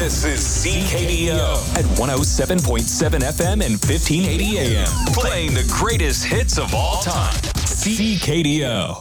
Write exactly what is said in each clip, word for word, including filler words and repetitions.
This is C K D O at one oh seven point seven F M and fifteen eighty A M. Playing the greatest hits of all time. C K D O.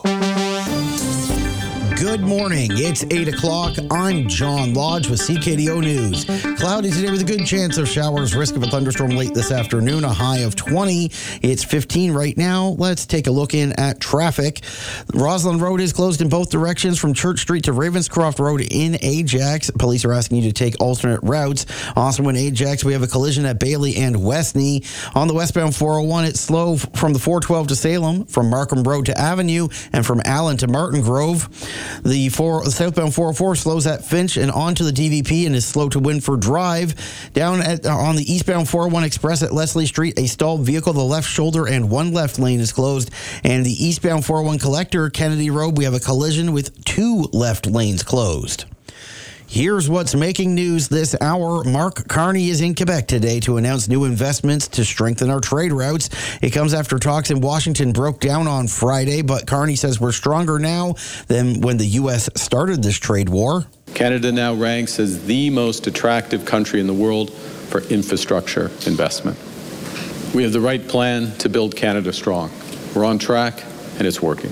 Good morning. It's eight o'clock. I'm John Lodge with C K D O News. Cloudy today with a good chance of showers. Risk of a thunderstorm late this afternoon. A high of twenty. It's fifteen right now. Let's take a look in at traffic. Roslyn Road is closed in both directions from Church Street to Ravenscroft Road in Ajax. Police are asking you to take alternate routes. Also in Ajax, we have a collision at Bailey and Westney. On the westbound four oh one, it's slow from the four twelve to Salem, from Markham Road to Avenue, and from Allen to Martin Grove. The, four, the southbound four oh four slows at Finch and onto the D V P and is slow to Winford Drive. Down at, uh, on the eastbound four oh one Express at Leslie Street, a stalled vehicle, the left shoulder and one left lane is closed. And the eastbound four oh one Collector, Kennedy Road, we have a collision with two left lanes closed. Here's what's making news this hour. Mark Carney is in Quebec today to announce new investments to strengthen our trade routes. It comes after talks in Washington broke down on Friday, but Carney says we're stronger now than when the U S started this trade war. Canada now ranks as the most attractive country in the world for infrastructure investment. We have the right plan to build Canada strong. We're on track, and it's working.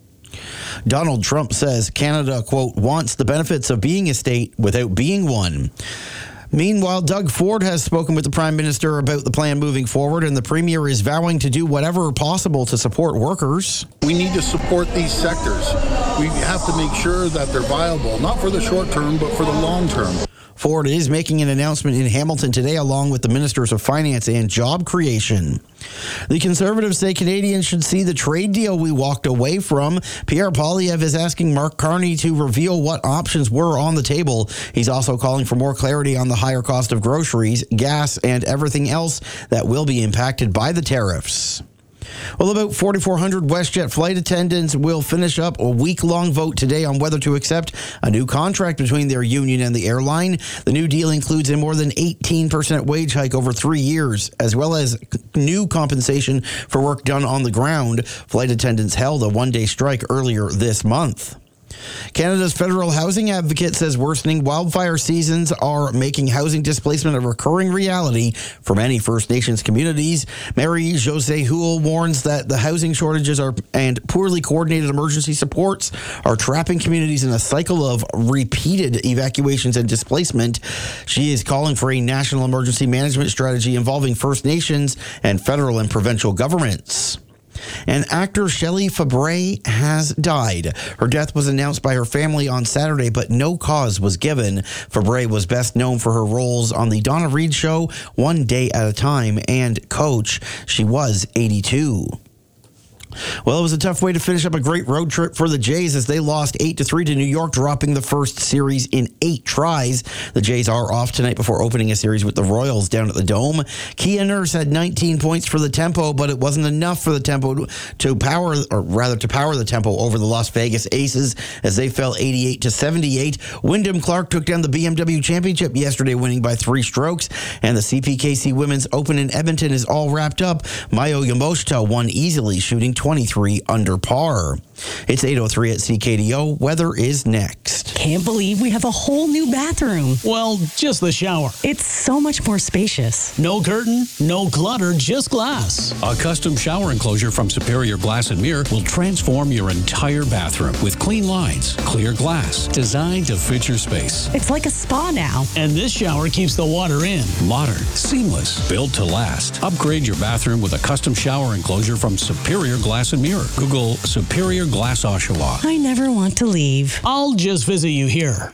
Donald Trump says Canada, quote, wants the benefits of being a state without being one. Meanwhile, Doug Ford has spoken with the Prime Minister about the plan moving forward, and the Premier is vowing to do whatever possible to support workers. We need to support these sectors. We have to make sure that they're viable, not for the short term, but for the long term. Ford is making an announcement in Hamilton today along with the Ministers of Finance and Job Creation. The Conservatives say Canadians should see the trade deal we walked away from. Pierre Poilievre is asking Mark Carney to reveal what options were on the table. He's also calling for more clarity on the higher cost of groceries, gas, and everything else that will be impacted by the tariffs. Well, about forty-four hundred WestJet flight attendants will finish up a week-long vote today on whether to accept a new contract between their union and the airline. The new deal includes a more than eighteen percent wage hike over three years, as well as new compensation for work done on the ground. Flight attendants held a one-day strike earlier this month. Canada's federal housing advocate says worsening wildfire seasons are making housing displacement a recurring reality for many First Nations communities. Mary Jose Houle warns that the housing shortages are and poorly coordinated emergency supports are trapping communities in a cycle of repeated evacuations and displacement. She is calling for a national emergency management strategy involving First Nations and federal and provincial governments. And actor Shelley Fabre has died. Her death was announced by her family on Saturday, but no cause was given. Fabre was best known for her roles on The Donna Reed Show, One Day at a Time, and Coach. She was eighty-two. Well, it was a tough way to finish up a great road trip for the Jays as they lost eight to three to New York, dropping the first series in eight tries. The Jays are off tonight before opening a series with the Royals down at the Dome. Kia Nurse had nineteen points for the Tempo, but it wasn't enough for the Tempo to power, or rather to power the Tempo over the Las Vegas Aces as they fell eighty-eight to seventy-eight. Wyndham Clark took down the B M W Championship yesterday, winning by three strokes, and the C P K C Women's Open in Edmonton is all wrapped up. Mayo Yamoshita won easily, shooting twenty-three under par. It's eight oh three at C K D O. Weather is next. Can't believe we have a whole new bathroom. Well, just the shower. It's so much more spacious. No curtain, no clutter, just glass. A custom shower enclosure from Superior Glass and Mirror will transform your entire bathroom with clean lines, clear glass, designed to fit your space. It's like a spa now. And this shower keeps the water in. Modern, seamless, built to last. Upgrade your bathroom with a custom shower enclosure from Superior Glass and Mirror. Google Superior Glass Oshawa. I never want to leave. I'll just visit you here.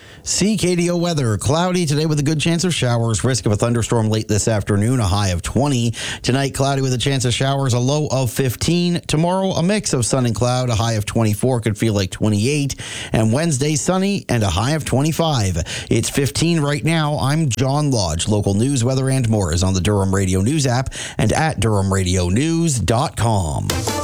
C K D O weather. Cloudy today with a good chance of showers. Risk of a thunderstorm late this afternoon, a high of twenty. Tonight, cloudy with a chance of showers, a low of fifteen. Tomorrow, a mix of sun and cloud, a high of twenty-four, could feel like twenty-eight. And Wednesday, sunny and a high of twenty-five. It's fifteen right now. I'm John Lodge. Local news, weather, and more is on the Durham Radio News app and at durham radio news dot com.